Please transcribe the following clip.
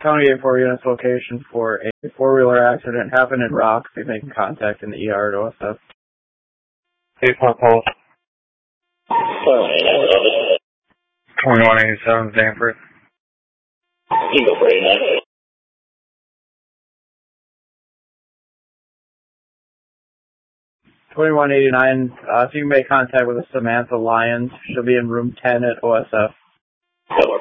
County 84 units location for a four-wheeler accident happened in Rock. Be making contact in the ER at OSF. 8-4 Pulse. 2187 Stanford. You go for 89. 2189, if you can make contact with Samantha Lyons, she'll be in room 10 at OSF.